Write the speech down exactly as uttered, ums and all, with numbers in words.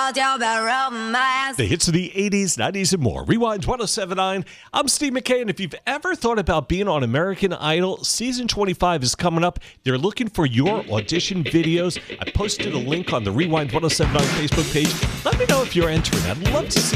The hits of the eighties, nineties, and more. Rewind ten seventy-nine. I'm Steve McKay, and if you've ever thought about being on American Idol, season twenty-five is coming up. They're looking for your audition videos. I posted a link on the Rewind ten seventy-nine Facebook page. Let me know if you're entering. I'd love to see